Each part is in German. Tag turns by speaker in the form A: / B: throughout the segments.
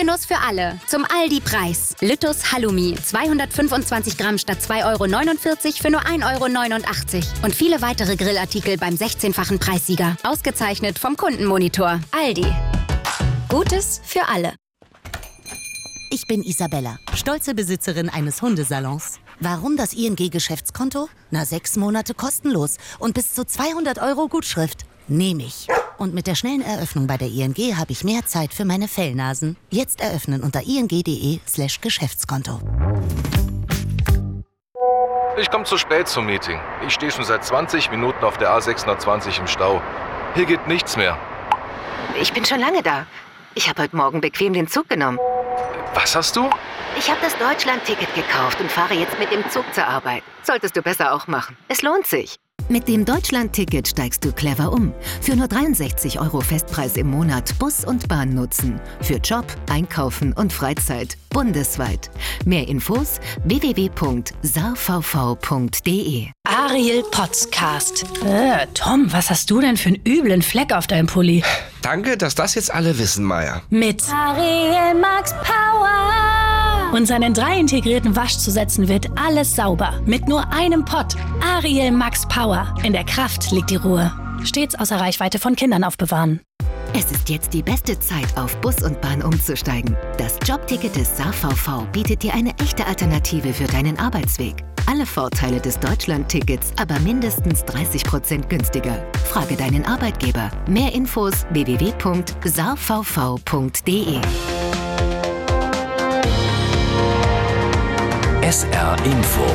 A: Genuss für alle. Zum Aldi-Preis. Lüttus Halloumi. 225 Gramm statt 2,49 € für nur 1,89 € Und viele weitere Grillartikel beim 16-fachen Preissieger. Ausgezeichnet vom Kundenmonitor. Aldi. Gutes für alle.
B: Ich bin Isabella, stolze Besitzerin eines Hundesalons. Warum das ING-Geschäftskonto? 6 Monate kostenlos und bis zu 200 € Gutschrift. Nehme ich. Und mit der schnellen Eröffnung bei der ING habe ich mehr Zeit für meine Fellnasen. Jetzt eröffnen unter ing.de/Geschäftskonto.
C: Ich komme zu spät zum Meeting. Ich stehe schon seit 20 Minuten auf der A620 im Stau. Hier geht nichts mehr.
D: Ich bin schon lange da. Ich habe heute Morgen bequem den Zug genommen.
C: Was hast du?
D: Ich habe das Deutschland-Ticket gekauft und fahre jetzt mit dem Zug zur Arbeit. Solltest du besser auch machen. Es lohnt sich.
E: Mit dem Deutschland-Ticket steigst du clever um. Für nur 63 € Festpreis im Monat Bus und Bahn nutzen. Für Job, Einkaufen und Freizeit. Bundesweit. Mehr Infos www.saarvv.de.
F: Ariel Podcast. Tom, was hast du denn für einen üblen Fleck auf deinem Pulli?
G: Danke, dass das jetzt alle wissen, Maya.
F: Mit Ariel Max Power. Und seinen 3 integrierten Waschzusätzen wird alles sauber. Mit nur einem Pott. Ariel Max Power. In der Kraft liegt die Ruhe. Stets außer Reichweite von Kindern aufbewahren.
E: Es ist jetzt die beste Zeit, auf Bus und Bahn umzusteigen. Das Jobticket des SaarVV bietet dir eine echte Alternative für deinen Arbeitsweg. Alle Vorteile des Deutschland-Tickets, aber mindestens 30% günstiger. Frage deinen Arbeitgeber. Mehr Infos www.saarvv.de.
H: SR Info.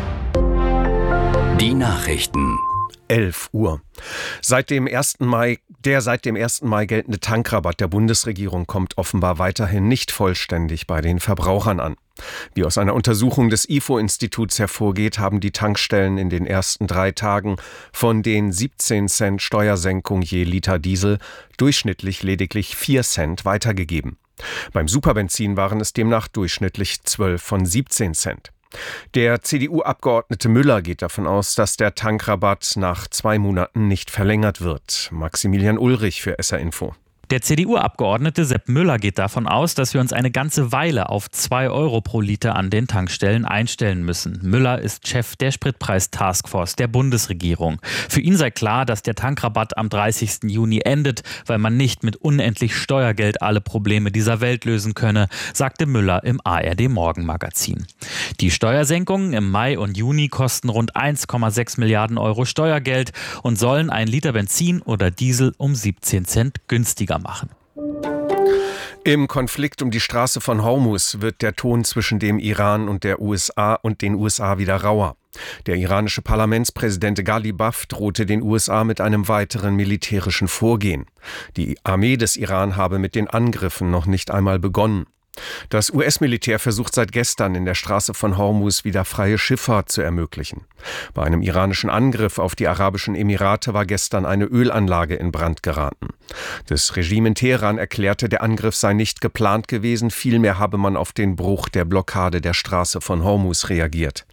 H: Die Nachrichten.
I: 11 Uhr. Seit dem 1. Mai geltende Tankrabatt der Bundesregierung kommt offenbar weiterhin nicht vollständig bei den Verbrauchern an. Wie aus einer Untersuchung des IFO-Instituts hervorgeht, haben die Tankstellen in den ersten 3 Tagen von den 17 Cent Steuersenkung je Liter Diesel durchschnittlich lediglich 4 Cent weitergegeben. Beim Superbenzin waren es demnach durchschnittlich 12 von 17 Cent. Der CDU-Abgeordnete Müller geht davon aus, dass der Tankrabatt nach 2 Monaten nicht verlängert wird. Maximilian Ulrich für SR Info.
J: Der CDU-Abgeordnete Sepp Müller geht davon aus, dass wir uns eine ganze Weile auf 2 € pro Liter an den Tankstellen einstellen müssen. Müller ist Chef der Spritpreis-Taskforce der Bundesregierung. Für ihn sei klar, dass der Tankrabatt am 30. Juni endet, weil man nicht mit unendlich Steuergeld alle Probleme dieser Welt lösen könne, sagte Müller im ARD-Morgenmagazin. Die Steuersenkungen im Mai und Juni kosten rund 1,6 Milliarden € Steuergeld und sollen ein Liter Benzin oder Diesel um 17 Cent günstiger machen.
I: Im Konflikt um die Straße von Hormuz wird der Ton zwischen dem Iran und den USA wieder rauer. Der iranische Parlamentspräsident Ghalibaf drohte den USA mit einem weiteren militärischen Vorgehen. Die Armee des Iran habe mit den Angriffen noch nicht einmal begonnen. Das US-Militär versucht seit gestern in der Straße von Hormuz wieder freie Schifffahrt zu ermöglichen. Bei einem iranischen Angriff auf die Arabischen Emirate war gestern eine Ölanlage in Brand geraten. Das Regime in Teheran erklärte, der Angriff sei nicht geplant gewesen, vielmehr habe man auf den Bruch der Blockade der Straße von Hormuz reagiert.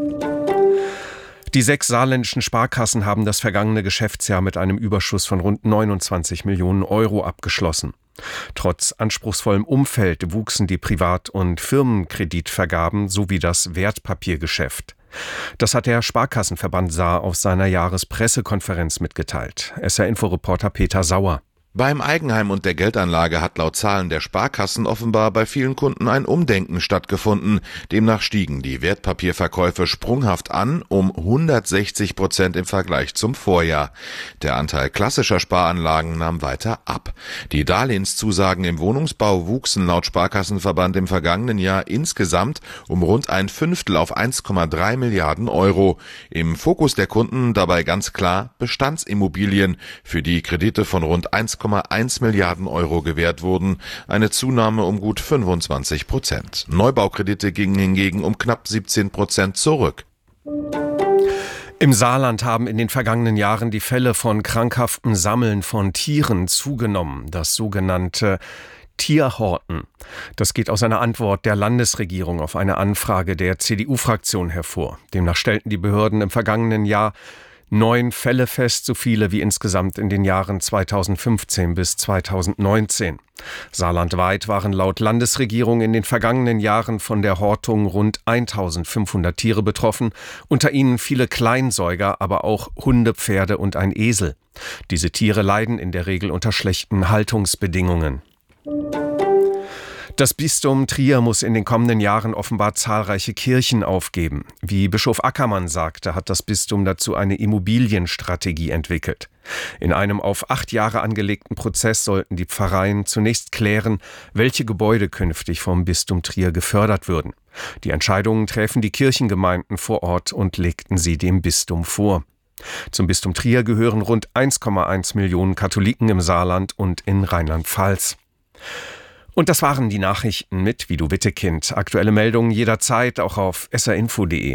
I: Die 6 saarländischen Sparkassen haben das vergangene Geschäftsjahr mit einem Überschuss von rund 29 Millionen € abgeschlossen. Trotz anspruchsvollem Umfeld wuchsen die Privat- und Firmenkreditvergaben sowie das Wertpapiergeschäft. Das hat der Sparkassenverband Saar auf seiner Jahrespressekonferenz mitgeteilt. SR-Info-Reporter Peter Sauer.
K: Beim Eigenheim und der Geldanlage hat laut Zahlen der Sparkassen offenbar bei vielen Kunden ein Umdenken stattgefunden. Demnach stiegen die Wertpapierverkäufe sprunghaft an, um 160% im Vergleich zum Vorjahr. Der Anteil klassischer Sparanlagen nahm weiter ab. Die Darlehenszusagen im Wohnungsbau wuchsen laut Sparkassenverband im vergangenen Jahr insgesamt um rund ein Fünftel auf 1,3 Milliarden €. Im Fokus der Kunden dabei ganz klar Bestandsimmobilien, für die Kredite von rund 1,1 Milliarden € gewährt wurden, eine Zunahme um gut 25%. Neubaukredite gingen hingegen um knapp 17% zurück.
I: Im Saarland haben in den vergangenen Jahren die Fälle von krankhaftem Sammeln von Tieren zugenommen, das sogenannte Tierhorten. Das geht aus einer Antwort der Landesregierung auf eine Anfrage der CDU-Fraktion hervor. Demnach stellten die Behörden im vergangenen Jahr 9 Fälle fest, so viele wie insgesamt in den Jahren 2015 bis 2019. Saarlandweit waren laut Landesregierung in den vergangenen Jahren von der Hortung rund 1500 Tiere betroffen, unter ihnen viele Kleinsäuger, aber auch Hunde, Pferde und ein Esel. Diese Tiere leiden in der Regel unter schlechten Haltungsbedingungen. Das Bistum Trier muss in den kommenden Jahren offenbar zahlreiche Kirchen aufgeben. Wie Bischof Ackermann sagte, hat das Bistum dazu eine Immobilienstrategie entwickelt. In einem auf 8 Jahre angelegten Prozess sollten die Pfarreien zunächst klären, welche Gebäude künftig vom Bistum Trier gefördert würden. Die Entscheidungen träfen die Kirchengemeinden vor Ort und legten sie dem Bistum vor. Zum Bistum Trier gehören rund 1,1 Millionen Katholiken im Saarland und in Rheinland-Pfalz. Und das waren die Nachrichten mit Vido Wittekind. Aktuelle Meldungen jederzeit auch auf srinfo.de.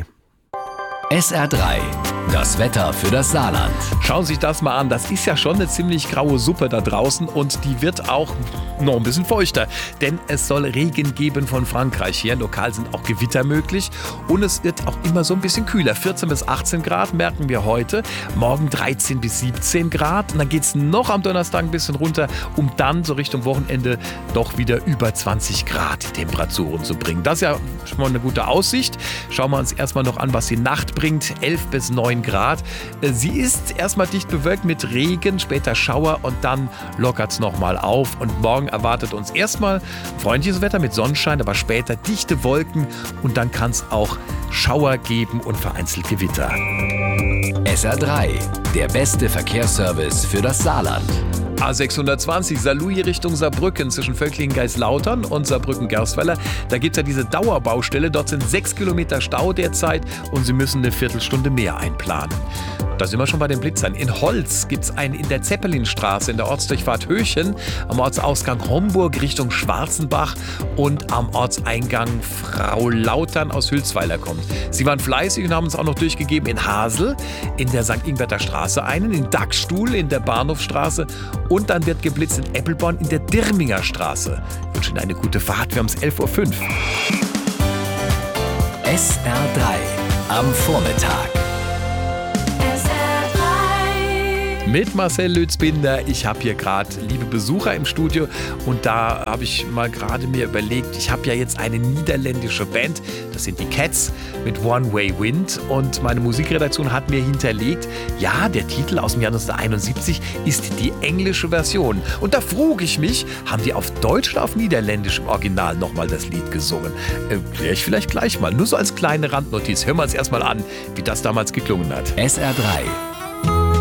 H: SR3, das Wetter für das Saarland.
L: Schauen Sie sich das mal an. Das ist ja schon eine ziemlich graue Suppe da draußen und die wird auch noch ein bisschen feuchter. Denn es soll Regen geben von Frankreich her. Lokal sind auch Gewitter möglich und es wird auch immer so ein bisschen kühler. 14 bis 18 Grad merken wir heute. Morgen 13 bis 17 Grad. Und dann geht es noch am Donnerstag ein bisschen runter, um dann so Richtung Wochenende doch wieder über 20 Grad die Temperaturen zu bringen. Das ist ja schon mal eine gute Aussicht. Schauen wir uns erstmal noch an, was die Nacht bringt. 11 bis 9 Grad. Sie ist erstmal dicht bewölkt mit Regen, später Schauer und dann lockert es nochmal auf. Und morgen erwartet uns erstmal freundliches Wetter mit Sonnenschein, aber später dichte Wolken und dann kann es auch Schauer geben und vereinzelt Gewitter.
H: SR3, der beste Verkehrsservice für das Saarland.
L: A620 Saarlouis Richtung Saarbrücken zwischen Völklingen-Geislautern und Saarbrücken-Gerstweiler. Da gibt es ja diese Dauerbaustelle. Dort sind 6 Kilometer Stau derzeit und Sie müssen eine Viertelstunde mehr einplanen. Da sind wir schon bei den Blitzern. In Holz gibt es einen in der Zeppelinstraße in der Ortsdurchfahrt Höchen, am Ortsausgang Homburg Richtung Schwarzenbach und am Ortseingang Frau Lautern aus Hülsweiler kommt. Sie waren fleißig und haben uns auch noch durchgegeben in Hasel, in der St. Ingberter Straße einen, in Dachstuhl in der Bahnhofstraße und dann wird geblitzt in Eppelborn in der Dirminger Straße. Ich wünsche Ihnen eine gute Fahrt. Wir haben es 11.05 Uhr.
H: SR3 am Vormittag.
L: Mit Marcel Lützbinder. Ich habe hier gerade liebe Besucher im Studio und da habe ich mal gerade mir überlegt, ich habe ja jetzt eine niederländische Band, das sind die Cats mit One Way Wind und meine Musikredaktion hat mir hinterlegt, ja, der Titel aus dem Jahr 1971 ist die englische Version. Und da frug ich mich, haben die auf Deutsch oder auf Niederländisch im Original nochmal das Lied gesungen? Kläre ich vielleicht gleich mal, nur so als kleine Randnotiz. Hören wir uns erstmal an, wie das damals geklungen hat.
H: SR3